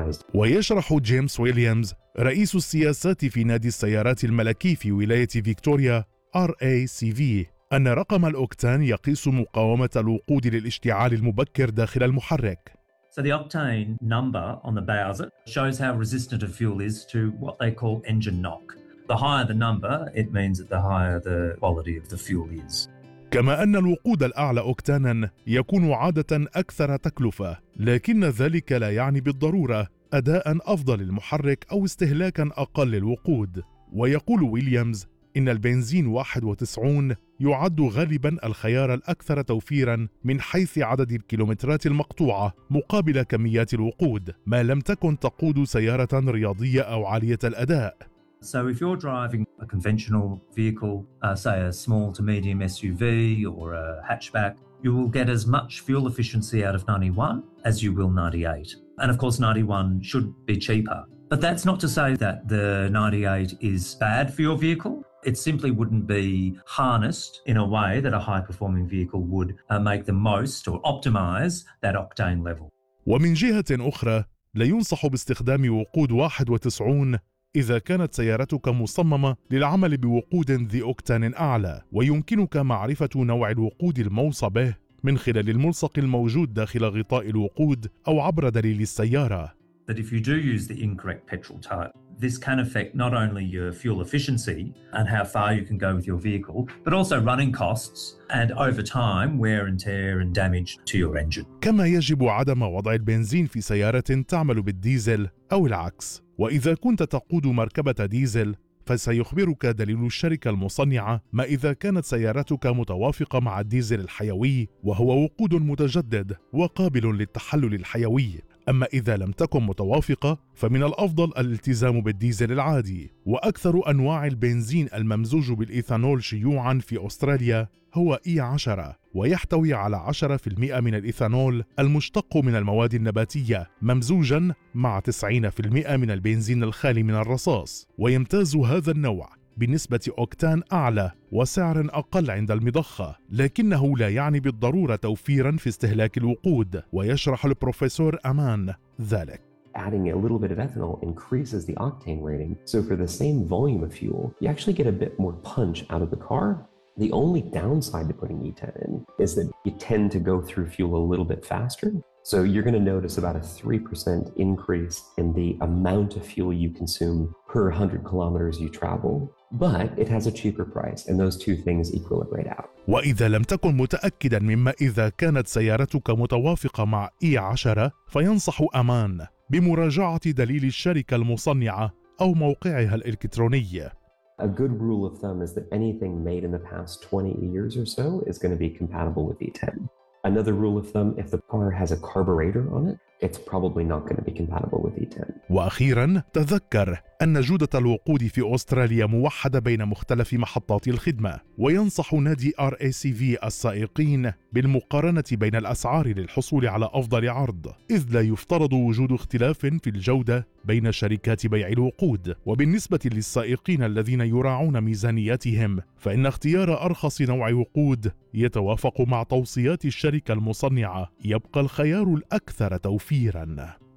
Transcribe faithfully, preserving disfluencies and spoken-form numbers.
optimized. ويشرح جيمس ويليامز رئيس السياسات في نادي السيارات الملكي في ولاية فيكتوريا آر إيه سي في أن رقم الأوكتان يقيس مقاومة الوقود للاشتعال المبكر داخل المحرك. So the octane number on the Bowser shows how resistant a fuel is to what they call engine knock. The higher the number, it means that the higher the quality of the fuel is. كما أن الوقود الأعلى أوكتانا يكون عادة أكثر تكلفة، لكن ذلك لا يعني بالضرورة أداء أفضل للمحرك أو استهلاكا أقل للوقود. ويقول ويليامز إن البنزين واحد وتسعين يعد غالبا الخيار الأكثر توفيرا من حيث عدد الكيلومترات المقطوعة مقابل كميات الوقود، ما لم تكن تقود سيارة رياضية أو عالية الأداء. So if you're driving a conventional vehicle, uh, say a small to medium S U V or a hatchback, you will get as much fuel efficiency out of ninety-one as you will ninety-eight. And of course ninety-one should be cheaper. But that's not to say that the ninety-eight is bad for your vehicle. It simply wouldn't be harnessed in a way that a high-performing vehicle would uh, make the most or optimize that octane level. ومن جهة أخرى لا ينصح باستخدام وقود واحد وتسعين إذا كانت سيارتك مصممة للعمل بوقود ذي أوكتان أعلى، ويمكنك معرفة نوع الوقود الموصى به من خلال الملصق الموجود داخل غطاء الوقود أو عبر دليل السيارة. That if you do use the incorrect petrol type, this can affect not only your fuel efficiency and how far you can go with your vehicle, but also running costs and over time wear and tear and damage to your engine. كما يجب عدم وضع البنزين في سيارة تعمل بالديزل أو العكس. وإذا كنت تقود مركبة ديزل فسيخبرك دليل الشركة المصنعة ما إذا كانت سيارتك متوافقة مع الديزل الحيوي، وهو وقود متجدد وقابل للتحلل الحيوي. أما إذا لم تكن متوافقة فمن الأفضل الالتزام بالديزل العادي. وأكثر أنواع البنزين الممزوج بالإيثانول شيوعاً في أستراليا هو إي عشرة، ويحتوي على عشرة بالمئة من الإيثانول المشتق من المواد النباتية ممزوجاً مع تسعين بالمئة من البنزين الخالي من الرصاص. ويمتاز هذا النوع بنسبة أوكتان أعلى وسعر أقل عند المضخة، لكنه لا يعني بالضرورة توفيرا في استهلاك الوقود. ويشرح البروفيسور أمان ذلك. Adding a little bit of ethanol increases the octane rating. So for the same volume of fuel, you actually get a bit more punch out of the car. The only downside to putting E ten in is that you tend to go through fuel a little bit faster. So you're going to notice about a three percent increase in the amount of fuel you consume per one hundred kilometers you travel, but it has a cheaper price, and those two things equilibrate out. وإذا لم تكن متأكدا مما إذا كانت سيارتك متوافقة مع إي عشرة فينصح أمان بمراجعة دليل الشركة المصنعة أو موقعها الإلكتروني. A good rule of thumb is that anything made in the past twenty years or so is going to be compatible with E ten. Another rule of thumb, if the car has a carburetor on it, it's probably not going to be compatible with E ten. وأخيراً تذكر أن جودة الوقود في أستراليا موحدة بين مختلف محطات الخدمة، وينصح نادي آر إيه سي في السائقين بالمقارنة بين الأسعار للحصول على أفضل عرض، إذ لا يفترض وجود اختلاف في الجودة بين شركات بيع الوقود. وبالنسبة للسائقين الذين يراعون ميزانيتهم فإن اختيار أرخص نوع وقود يتوافق مع توصيات الشركة المصنعة يبقى الخيار الأكثر توفيراً.